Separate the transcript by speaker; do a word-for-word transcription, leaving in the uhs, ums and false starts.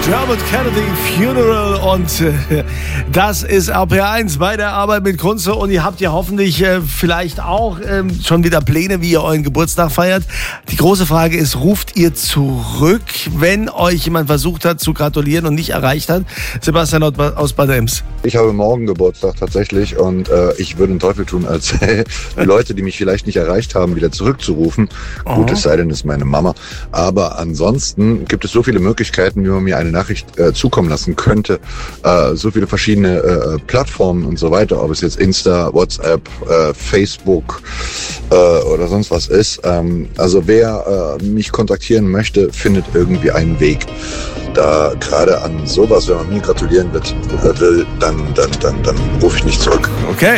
Speaker 1: Dermot Kennedy Funeral und äh, das ist R P R eins bei der Arbeit mit Kunze und ihr habt ja hoffentlich äh, vielleicht auch äh, schon wieder Pläne, wie ihr euren Geburtstag feiert. Die große Frage ist, ruft ihr zurück, wenn euch jemand versucht hat zu gratulieren und nicht erreicht hat? Sebastian aus Bad Ems.
Speaker 2: Ich habe morgen Geburtstag tatsächlich und äh, ich würde den Teufel tun, als äh, die Leute, die mich vielleicht nicht erreicht haben, wieder zurückzurufen. Oh. Gut, es sei denn, es ist meine Mama. Aber ansonsten gibt es so viele Möglichkeiten, wie man mir eine Nachricht äh, zukommen lassen könnte. Äh, so viele verschiedene äh, Plattformen und so weiter, ob es jetzt Insta, WhatsApp, äh, Facebook äh, oder sonst was ist. Ähm, also wer äh, mich kontaktieren möchte, findet irgendwie einen Weg. Da gerade an sowas, wenn man mir gratulieren wird, will, dann, dann, dann, dann rufe ich nicht zurück.
Speaker 1: Okay.